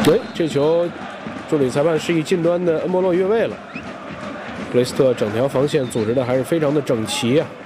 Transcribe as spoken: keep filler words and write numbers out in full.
哎，这球助理裁判示意近端的恩波洛越位了。布雷斯特整条防线组织的还是非常的整齐啊。